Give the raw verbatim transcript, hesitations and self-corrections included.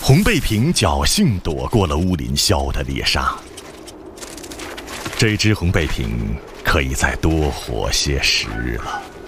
红背瓶侥幸躲过了乌林鸮的猎杀。这只红背瓶可以再多活些时日了。